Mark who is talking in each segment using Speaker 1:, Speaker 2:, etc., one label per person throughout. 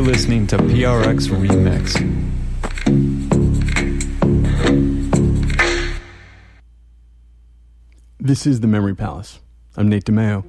Speaker 1: listening to PRX Remix.
Speaker 2: This is the Memory Palace. I'm Nate DeMeo.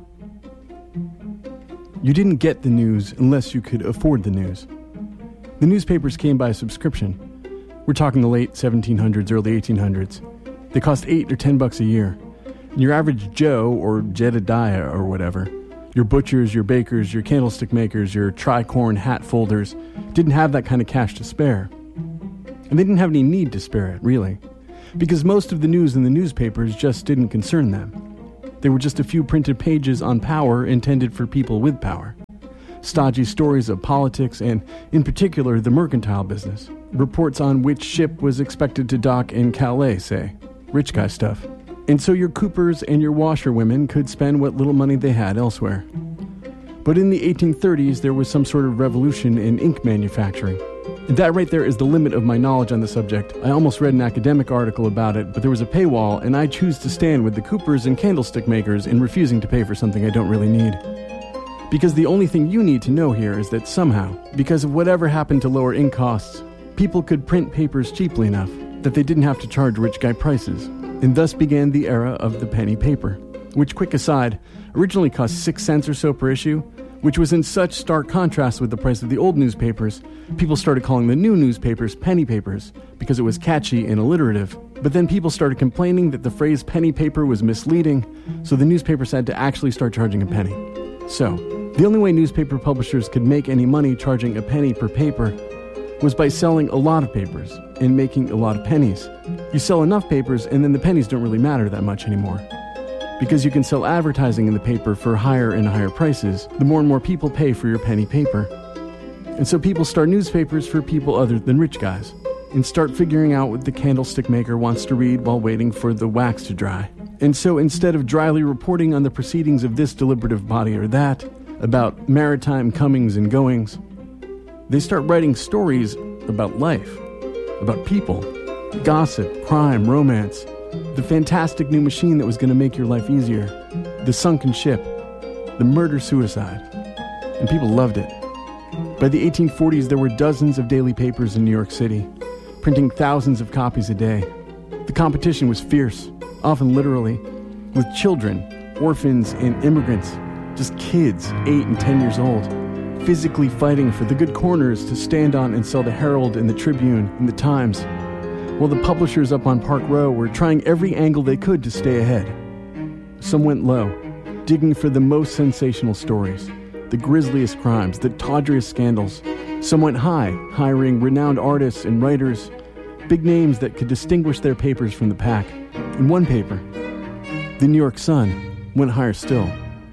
Speaker 2: You didn't get the news unless you could afford the news. The newspapers came by subscription. We're talking the late 1700s, early 1800s. They cost $8 or $10 a year. And your average Joe, or Jedediah or whatever, your butchers, your bakers, your candlestick makers, your tricorn hat folders, didn't have that kind of cash to spare. And they didn't have any need to spare it, really. Because most of the news in the newspapers just didn't concern them. They were just a few printed pages on power intended for people with power. Stodgy stories of politics and, in particular, the mercantile business. Reports on which ship was expected to dock in Calais, say. Rich guy stuff. And so your coopers and your washerwomen could spend what little money they had elsewhere. But in the 1830s, there was some sort of revolution in ink manufacturing. And that right there is the limit of my knowledge on the subject. I almost read an academic article about it, but there was a paywall, and I choose to stand with the coopers and candlestick makers in refusing to pay for something I don't really need. Because the only thing you need to know here is that somehow, because of whatever happened to lower ink costs, people could print papers cheaply enough that they didn't have to charge rich guy prices. And thus began the era of the penny paper, which, quick aside, originally cost 6 cents or so per issue, which was in such stark contrast with the price of the old newspapers, people started calling the new newspapers penny papers because it was catchy and alliterative. But then people started complaining that the phrase penny paper was misleading, so the newspapers had to actually start charging a penny. So, the only way newspaper publishers could make any money charging a penny per paper was by selling a lot of papers and making a lot of pennies. You sell enough papers and then the pennies don't really matter that much anymore. Because you can sell advertising in the paper for higher and higher prices, the more and more people pay for your penny paper. And so people start newspapers for people other than rich guys, and start figuring out what the candlestick maker wants to read while waiting for the wax to dry. And so instead of dryly reporting on the proceedings of this deliberative body or that, about maritime comings and goings, they start writing stories about life, about people, gossip, crime, romance, the fantastic new machine that was going to make your life easier, the sunken ship, the murder-suicide. And people loved it. By the 1840s, there were dozens of daily papers in New York City, printing thousands of copies a day. The competition was fierce, often literally, with children, orphans, and immigrants, just kids, 8 and 10 years old, physically fighting for the good corners to stand on and sell the Herald and the Tribune and the Times, while the publishers up on Park Row were trying every angle they could to stay ahead. Some went low, digging for the most sensational stories, the grisliest crimes, the tawdriest scandals. Some went high, hiring renowned artists and writers, big names that could distinguish their papers from the pack. And one paper, the New York Sun, went higher still.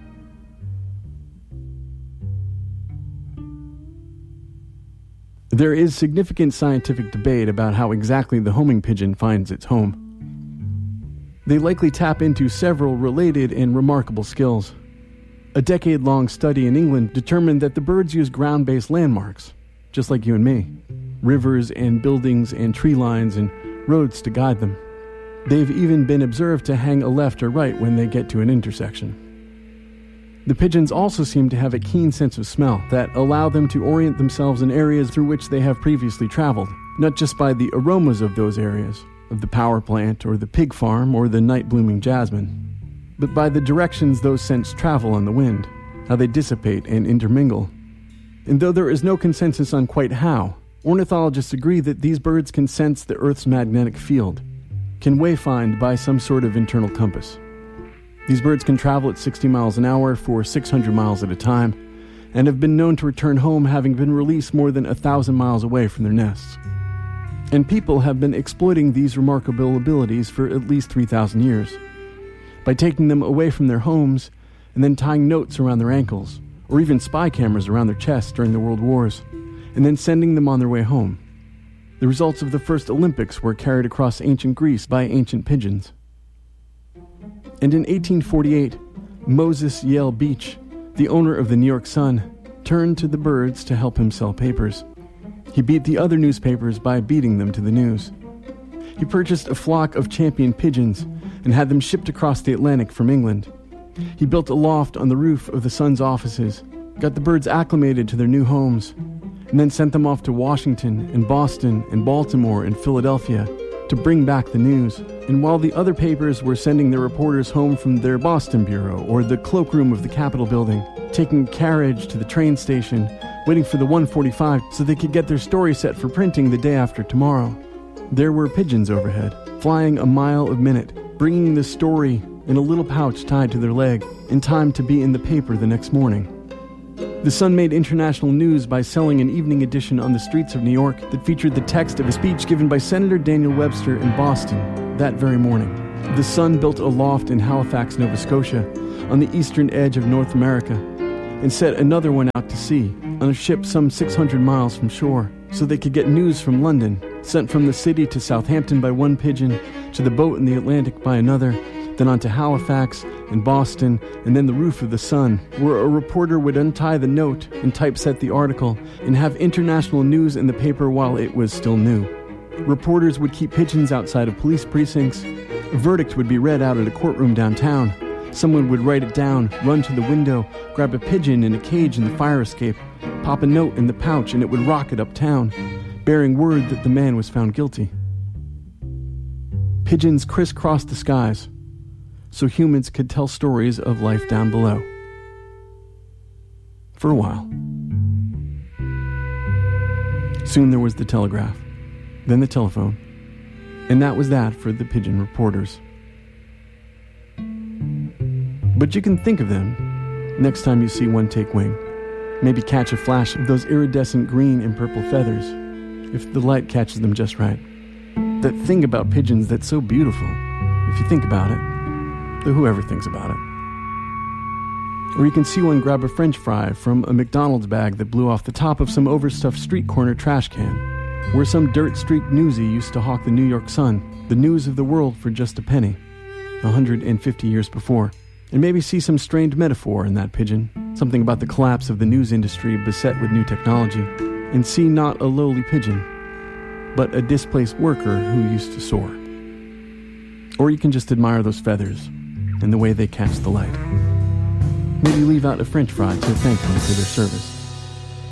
Speaker 2: There is significant scientific debate about how exactly the homing pigeon finds its home. They likely tap into several related and remarkable skills. A decade-long study in England determined that the birds use ground-based landmarks, just like you and me, rivers and buildings and tree lines and roads to guide them. They've even been observed to hang a left or right when they get to an intersection. The pigeons also seem to have a keen sense of smell that allow them to orient themselves in areas through which they have previously traveled, not just by the aromas of those areas, of the power plant or the pig farm or the night-blooming jasmine, but by the directions those scents travel on the wind, how they dissipate and intermingle. And though there is no consensus on quite how, ornithologists agree that these birds can sense the Earth's magnetic field, can wayfind by some sort of internal compass. These birds can travel at 60 miles an hour for 600 miles at a time, and have been known to return home having been released more than 1,000 miles away from their nests. And people have been exploiting these remarkable abilities for at least 3,000 years, by taking them away from their homes and then tying notes around their ankles, or even spy cameras around their chests during the World Wars, and then sending them on their way home. The results of the first Olympics were carried across ancient Greece by ancient pigeons. And in 1848, Moses Yale Beach, the owner of the New York Sun, turned to the birds to help him sell papers. He beat the other newspapers by beating them to the news. He purchased a flock of champion pigeons and had them shipped across the Atlantic from England. He built a loft on the roof of the Sun's offices, got the birds acclimated to their new homes, and then sent them off to Washington and Boston and Baltimore and Philadelphia to bring back the news. And while the other papers were sending their reporters home from their Boston bureau or the cloakroom of the Capitol building, taking a carriage to the train station, waiting for the 1:45 so they could get their story set for printing the day after tomorrow, there were pigeons overhead, flying a mile a minute, bringing the story in a little pouch tied to their leg, in time to be in the paper the next morning. The Sun made international news by selling an evening edition on the streets of New York that featured the text of a speech given by Senator Daniel Webster in Boston that very morning. The Sun built a loft in Halifax, Nova Scotia, on the eastern edge of North America, and set another one out to sea, on a ship some 600 miles from shore, so they could get news from London, sent from the city to Southampton by one pigeon, to the boat in the Atlantic by another, then on to Halifax and Boston, and then the roof of the Sun, where a reporter would untie the note and typeset the article and have international news in the paper while it was still new. Reporters would keep pigeons outside of police precincts. A verdict would be read out at a courtroom downtown. Someone would write it down, run to the window, grab a pigeon in a cage in the fire escape, pop a note in the pouch, and it would rocket uptown, bearing word that the man was found guilty. Pigeons crisscrossed the skies, so humans could tell stories of life down below. For a while. Soon there was the telegraph, then the telephone, and that was that for the pigeon reporters. But you can think of them next time you see one take wing. Maybe catch a flash of those iridescent green and purple feathers, if the light catches them just right. That thing about pigeons that's so beautiful, if you think about it. Though whoever thinks about it. Or you can see one grab a French fry from a McDonald's bag that blew off the top of some overstuffed street corner trash can, where some dirt-streaked newsie used to hawk the New York Sun, the news of the world for just a penny, 150 years before. And maybe see some strained metaphor in that pigeon, something about the collapse of the news industry beset with new technology, and see not a lowly pigeon, but a displaced worker who used to soar. Or you can just admire those feathers and the way they catch the light. Maybe leave out a French fry to thank them for their service.